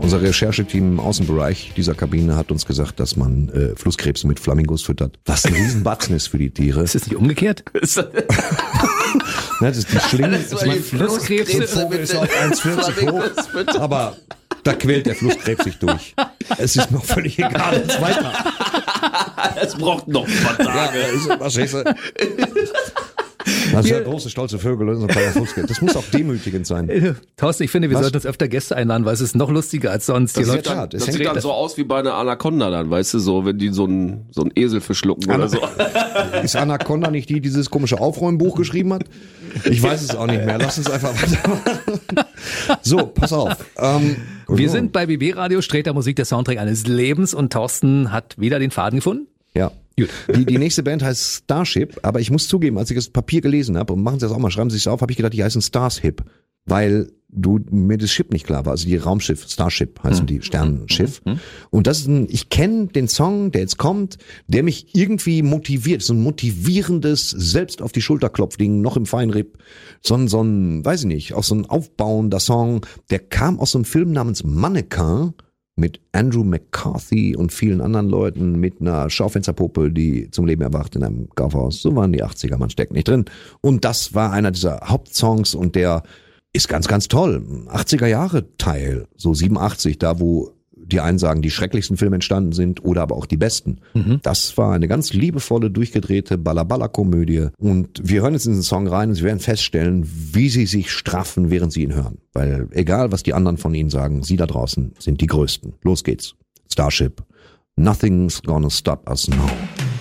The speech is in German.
Unser Rechercheteam im Außenbereich dieser Kabine hat uns gesagt, dass man Flusskrebse mit Flamingos füttert. Was ein Riesenbatzen ist für die Tiere. Ist das nicht umgekehrt? Das ist die Schlinge. Das war die Flusskrebse. Der Vogel ist auf 1,40 hoch, aber da quält der Flusskrebs sich durch. Es ist noch völlig egal, was weiter. Es braucht noch ein paar Tage. Das sind ja große, stolze Vögel und so ein kleiner Flusskrebs. Das muss auch demütigend sein. Thorsten, ich finde, wir sollten uns öfter Gäste einladen, weil es ist noch lustiger als sonst. Das sieht dann so aus wie bei einer Anaconda dann, weißt du, so, wenn die so einen Esel verschlucken oder so. Ist Anaconda nicht die dieses komische Aufräumbuch geschrieben hat? Ich weiß es auch nicht mehr. Lass uns einfach weitermachen. So, pass auf. Wir sind bei BB Radio, Sträter Musik, der Soundtrack eines Lebens, und Thorsten hat wieder den Faden gefunden? Ja. Gut. Die nächste Band heißt Starship, aber ich muss zugeben, als ich das Papier gelesen habe, und machen Sie das auch mal, schreiben Sie es auf, habe ich gedacht, die heißen Starship, weil mir das Ship nicht klar war, also die Raumschiff, Starship heißen die, Sternenschiff. Und das ist ich kenne den Song, der jetzt kommt, der mich irgendwie motiviert, so ein motivierendes, selbst auf die Schulter klopfding, noch im Feinripp, so ein, weiß ich nicht, auch so ein aufbauender Song, der kam aus so einem Film namens Mannequin, mit Andrew McCarthy und vielen anderen Leuten, mit einer Schaufensterpuppe, die zum Leben erwacht in einem Kaufhaus. So waren die 80er, man steckt nicht drin. Und das war einer dieser Hauptsongs und der ist ganz, ganz toll. 80er Jahre Teil, so 87, da wo die einen sagen, die schrecklichsten Filme entstanden sind oder aber auch die besten. Das war eine ganz liebevolle, durchgedrehte Balla-Balla-Komödie. Und wir hören jetzt in diesen Song rein und Sie werden feststellen, wie Sie sich straffen, während Sie ihn hören. Weil egal, was die anderen von Ihnen sagen, Sie da draußen sind die Größten. Los geht's. Starship. Nothing's gonna stop us now.